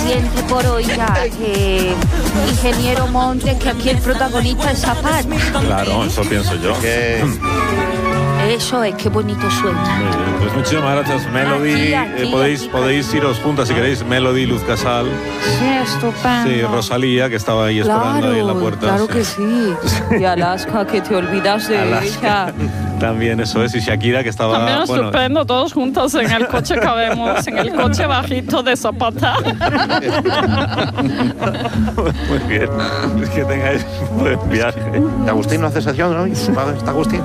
suficiente por hoy ya, que ingeniero Montes, que aquí el protagonista es Zapata. Claro, eso pienso yo. Eso es, qué bonito suena. Muy bien, pues muchísimas gracias, Melody. Aquí. Podéis iros juntas si queréis. Melody, Luz Casal. Sí, estupendo. Sí, Rosalía, que estaba ahí esperando ahí en la puerta. Claro que sí. Y Alaska, que te olvidas de ella. También eso es. Y Shakira, que estaba... También estupendo, todos juntos en el coche cabemos, en el coche bajito de Zapata. Muy bien. Es que tengáis un buen viaje. Agustín, ¿no hace sesión hoy? ¿Está Agustín?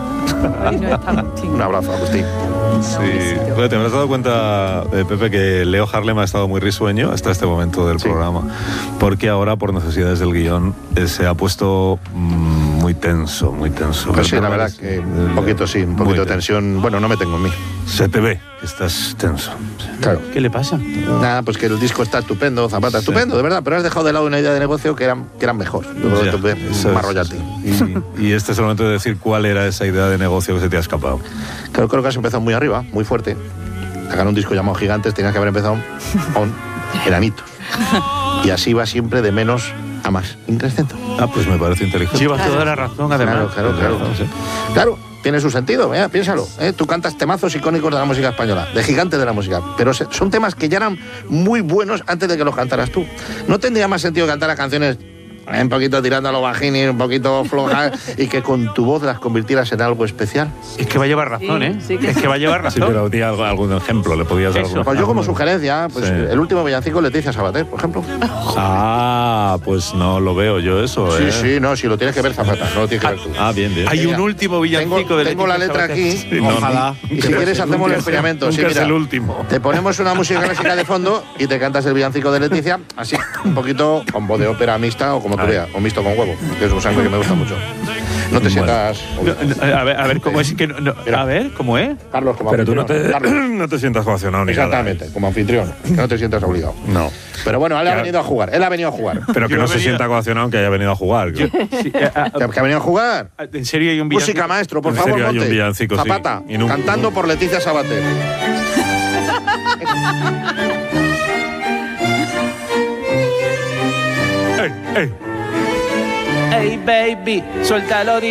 Un abrazo, Agustín. Sí. Bueno, te habrás dado cuenta, Pepe, que Leo Harlem ha estado muy risueño hasta este momento del programa, porque ahora, por necesidades del guión, se ha puesto muy tenso, muy tenso. Pues sí, la verdad que un poquito de tensión. Bueno, no me tengo en mí. Se te ve que estás tenso. Claro. ¿Qué le pasa? Nada, pues que el disco está estupendo, Zapata, estupendo, de verdad, pero has dejado de lado una idea de negocio que eran mejor. Más royalty. Y este es el momento de decir cuál era esa idea de negocio que se te ha escapado. Creo que has empezado muy arriba, muy fuerte. Sacar un disco llamado Gigantes, tenías que haber empezado con Enanitos. Y así va siempre de menos a más, increscendo. Ah, pues me parece inteligente. Llevas toda la razón, además. Claro. Claro, tiene su sentido, piénsalo. Tú cantas temazos icónicos de la música española, de gigantes de la música, pero son temas que ya eran muy buenos antes de que los cantaras tú. ¿No tendría más sentido cantar las canciones un poquito tirando a lo bajini, un poquito floja, y que con tu voz las convirtieras en algo especial? Es que va a llevar razón, ¿eh? Sí, es que va a llevar razón. Sí, pero di algún ejemplo, le podías dar algún... Pues yo como sugerencia, pues Sí. el último villancico Leticia Sabater, por ejemplo. Ah, pues no lo veo yo eso, Sí, no, si lo tienes que ver Zapata, no lo tienes que ver tú. Ah, bien. Hay un último villancico de Tengo la letra aquí. Sí, Ojalá. Y si quieres hacemos el experimento. Nunca Sí, es mira, el último. te ponemos una música clásica de fondo y te cantas el villancico de Leticia, así, un poquito con voz de ópera mixta o como tú veas, o mixto con huevo, que es un sangre que me gusta mucho. No te sientas... A ver, ¿cómo es? Que a ver, ¿cómo es? Carlos, como Pero tú anfitrión. Carlos. no te sientas coaccionado ni nada. Exactamente, como anfitrión, que no te sientas obligado. No. Pero bueno, él ha venido a jugar, Pero que Yo no he se venido- sienta coaccionado aunque haya venido a jugar. Sí, ¿Que ha venido a jugar? ¿En serio hay un villancico? Música maestro, por En favor, serio, hay un Monte. villancico, sí. Zapata, Y no- cantando por Leticia Sabater. ¡Ey! Hey baby, suéltalo.